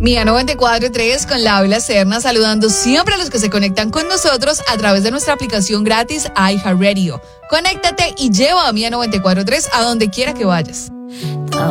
Mía 94.3 con Laura Serna, saludando siempre a los que se conectan con nosotros a través de nuestra aplicación gratis iHeartRadio. Conéctate y lleva a Mía 94.3 a donde quiera que vayas.